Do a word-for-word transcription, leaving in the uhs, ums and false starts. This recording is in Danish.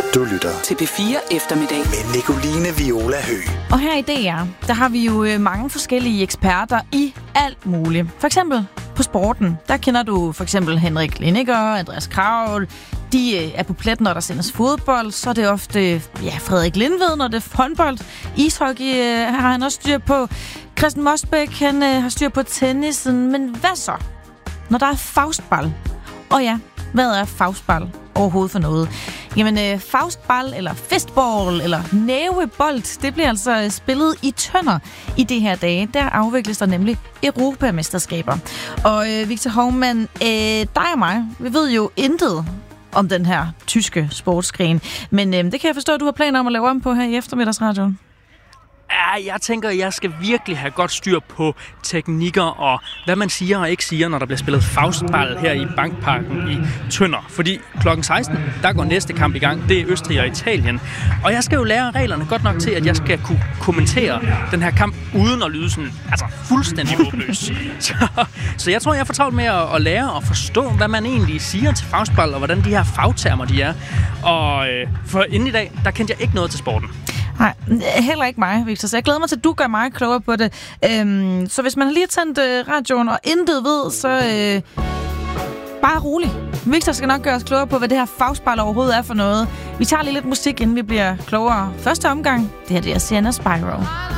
Du lytter til P fire Eftermiddag med Nicoline Viola Høgh. Og her i D R, der har vi jo mange forskellige eksperter i alt muligt. For eksempel på sporten, der kender du for eksempel Henrik Lindinger, Andreas Kraul. De er på plet, når der sendes fodbold. Så er det ofte ja, Frederik Lindved, når det er håndbold. Ishockey har han også styr på. Christian Mosbæk, han har styr på tennisen. Men hvad så, når der er faustball? Og ja, hvad er faustball overhovedet for noget? Jamen, øh, faustball eller fistball eller nævebold, det bliver altså spillet i Tønder i de her dage. Der afvikles der nemlig Europamesterskaber. Og øh, Victor Hovmand, øh, dig og mig, vi ved jo intet om den her tyske sportsgren. Men øh, det kan jeg forstå, at du har planer om at lave om på her i eftermiddagsradioen. Ja, jeg tænker, jeg skal virkelig have godt styr på teknikker og hvad man siger og ikke siger, når der bliver spillet faustball her i Bankparken i Tønder. Fordi klokken seksten, der går næste kamp i gang. Det er Østrig og Italien. Og jeg skal jo lære reglerne godt nok til, at jeg skal kunne kommentere den her kamp uden at lyde sådan, altså fuldstændig håbløs. Så, så jeg tror, jeg får travlt med at, at lære og forstå, hvad man egentlig siger til faustball, og hvordan de her fagtermer de er. Og øh, for inden i dag, der kendte jeg ikke noget til sporten. Nej, heller ikke mig, Victor. Så jeg glæder mig til, at du gør mig klogere på det. Øhm, så hvis man har lige tændt øh, radioen og intet ved, så øh, bare rolig. Victor skal nok gøre os klogere på, hvad det her faustball overhovedet er for noget. Vi tager lige lidt musik, inden vi bliver klogere. Første omgang, det her det er Sienna Spyro.